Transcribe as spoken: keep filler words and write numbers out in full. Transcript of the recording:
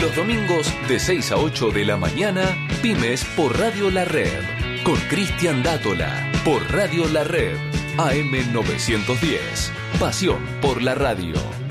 Los domingos de seis a ocho de la mañana, Pymes por Radio La Red. Con Cristian Dátola, por Radio La Red. A M novecientos diez. Pasión por la radio.